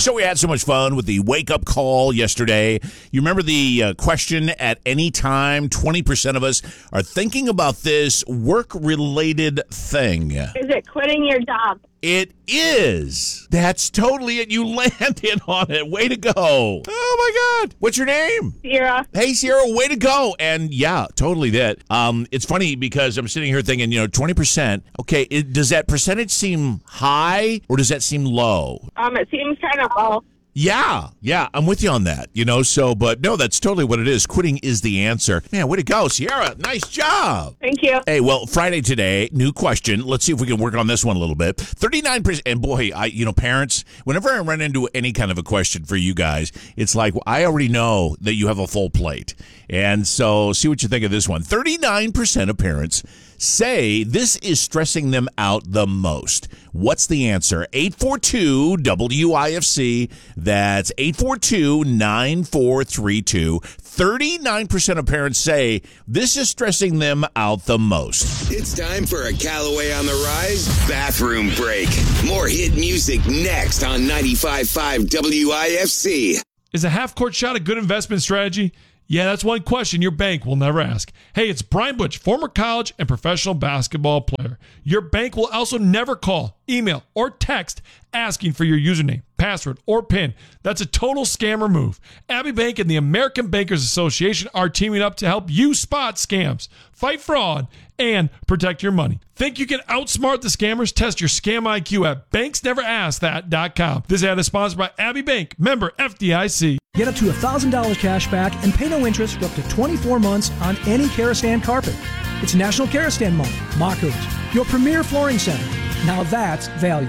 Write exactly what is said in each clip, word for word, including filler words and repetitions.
So we had so much fun with the wake-up call yesterday. You remember the uh, question, at any time, twenty percent of us are thinking about this work-related thing. Is it quitting your job? It is. That's totally it. You landed on it. Way to go. Oh, my God. What's your name? Sierra. Hey, Sierra, way to go. And yeah, totally that. Um, it's funny because I'm sitting here thinking, you know, twenty percent. Okay, it, does that percentage seem high or does that seem low? Um, it seems kind of low. Yeah, yeah, I'm with you on that, you know, so, but no, that's totally what it is. Quitting is the answer. Man, way to go, Sierra. Nice job. Thank you. Hey, well, Friday today, new question. Let's see if we can work on this one a little bit. thirty-nine percent, and boy, I, you know, parents, whenever I run into any kind of a question for you guys, it's like, well, I already know that you have a full plate. And so see what you think of this one. thirty-nine percent of parents say this is stressing them out the most. What's the answer? eight four two W I F C. That's eight four two, nine four three two. thirty-nine percent of parents say this is stressing them out the most. It's time for a Callaway on the Rise bathroom break. More hit music next on ninety-five point five W I F C. Is a half-court shot a good investment strategy? Yeah, that's one question your bank will never ask. Hey, it's Brian Butch, former college and professional basketball player. Your bank will also never call, email, or text asking for your username, password, or PIN. That's a total scammer move. Abbey Bank and the American Bankers Association are teaming up to help you spot scams, fight fraud, and protect your money. Think you can outsmart the scammers? Test your scam I Q at banks never ask that dot com. This ad is sponsored by Abbey Bank, member F D I C. Get up to one thousand dollars cash back and pay no interest for up to twenty-four months on any Karastan carpet. It's National Karastan Month. Mockers, your premier flooring center. Now that's value.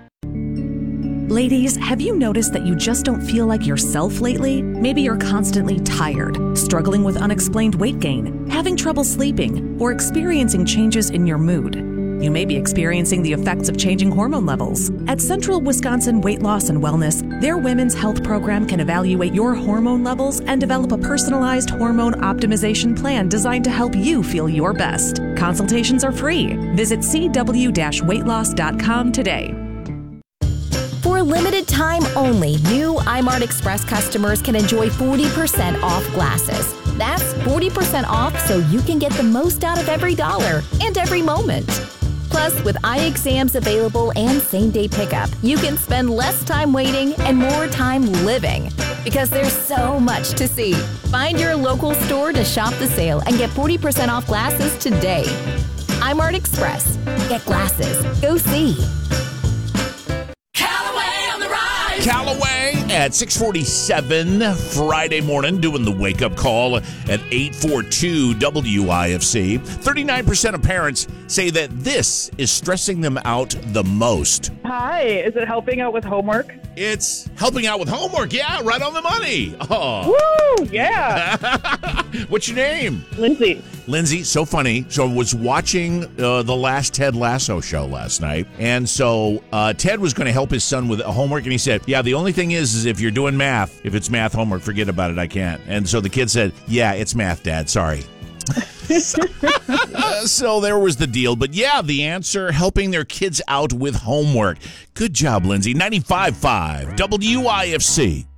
Ladies, have you noticed that you just don't feel like yourself lately? Maybe you're constantly tired, struggling with unexplained weight gain, having trouble sleeping, or experiencing changes in your mood. You may be experiencing the effects of changing hormone levels. At Central Wisconsin Weight Loss and Wellness, their women's health program can evaluate your hormone levels and develop a personalized hormone optimization plan designed to help you feel your best. Consultations are free. Visit c w dash weight loss dot com today. For a limited time only, new iMart Express customers can enjoy forty percent off glasses. That's forty percent off so you can get the most out of every dollar and every moment. Plus, with eye exams available and same-day pickup, you can spend less time waiting and more time living. Because there's so much to see. Find your local store to shop the sale and get forty percent off glasses today. iMart Express. Get glasses. Go see. Callaway at six forty-seven Friday morning, doing the wake-up call at eight four two W I F C. thirty-nine percent of parents say that this is stressing them out the most. Hi, is it helping out with homework? It's helping out with homework. Yeah, right on the money. Oh. Woo, yeah. What's your name? Lindsay. Lindsay, so funny. So I was watching uh, the last Ted Lasso show last night, and so uh, Ted was going to help his son with homework, and he said, yeah, the only thing is, is if you're doing math, if it's math homework, forget about it, I can't. And so the kid said, yeah, it's math, Dad, sorry. So there was the deal. But yeah, the answer, helping their kids out with homework. Good job, Lindsay. ninety-five point five W I F C.